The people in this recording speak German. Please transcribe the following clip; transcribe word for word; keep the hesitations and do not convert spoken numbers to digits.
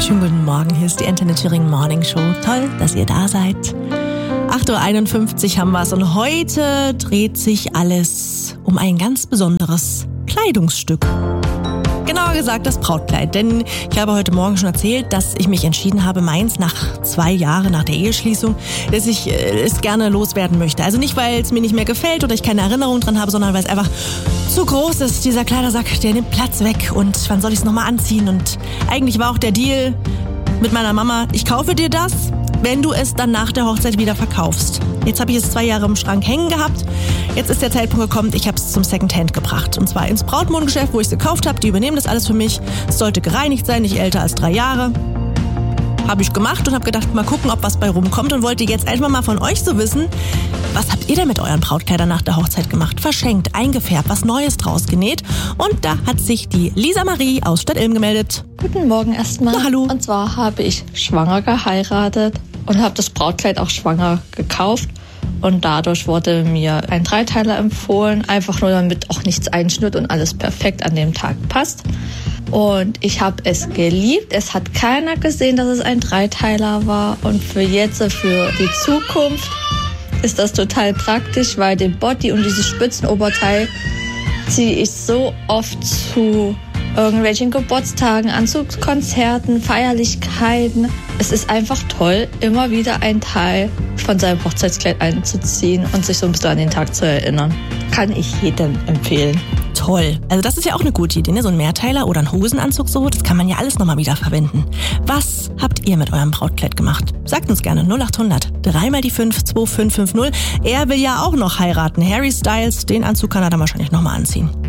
Schönen guten Morgen, hier ist die Antenne Thüringen Morning Show. Toll, dass ihr da seid. acht Uhr einundfünfzig haben wir es und heute dreht sich alles um ein ganz besonderes Kleidungsstück. Genauer gesagt das Brautkleid, denn ich habe heute Morgen schon erzählt, dass ich mich entschieden habe, meins nach zwei Jahren nach der Eheschließung, dass ich äh, es gerne loswerden möchte. Also nicht, weil es mir nicht mehr gefällt oder ich keine Erinnerung dran habe, sondern weil es einfach zu groß ist. Dieser Kleidersack, der nimmt Platz weg und wann soll ich es nochmal anziehen? Und eigentlich war auch der Deal mit meiner Mama, ich kaufe dir das, wenn du es dann nach der Hochzeit wieder verkaufst. Jetzt habe ich es zwei Jahre im Schrank hängen gehabt. Jetzt ist der Zeitpunkt gekommen, ich habe es zum Secondhand gebracht. Und zwar ins Brautmodengeschäft, wo ich es gekauft habe. Die übernehmen das alles für mich. Es sollte gereinigt sein, nicht älter als drei Jahre. Habe ich gemacht und habe gedacht, mal gucken, ob was bei rumkommt. Und wollte jetzt einfach mal von euch so wissen, was habt ihr denn mit euren Brautkleidern nach der Hochzeit gemacht? Verschenkt, eingefärbt, was Neues draus genäht. Und da hat sich die Lisa Marie aus Stadt-Ilm gemeldet. Guten Morgen erstmal. Na, hallo. Und zwar habe ich schwanger geheiratet und habe das Brautkleid auch schwanger gekauft. Und dadurch wurde mir ein Dreiteiler empfohlen, einfach nur damit auch nichts einschnitt und alles perfekt an dem Tag passt. Und ich habe es geliebt. Es hat keiner gesehen, dass es ein Dreiteiler war. Und für jetzt, für die Zukunft, ist das total praktisch, weil den Body und dieses Spitzenoberteil ziehe ich so oft zu irgendwelchen Geburtstagen, Anzugskonzerten, Feierlichkeiten. Es ist einfach toll, immer wieder ein Teil von seinem Hochzeitskleid einzuziehen und sich so ein bisschen an den Tag zu erinnern. Kann ich jedem empfehlen. Toll. Also das ist ja auch eine gute Idee, ne? So ein Mehrteiler oder ein Hosenanzug so, das kann man ja alles nochmal wieder verwenden. Was habt ihr mit eurem Brautkleid gemacht? Sagt uns gerne null acht hundert, dreimal die fünf, zwei fünf fünf null. Er will ja auch noch heiraten. Harry Styles, den Anzug kann er dann wahrscheinlich nochmal anziehen.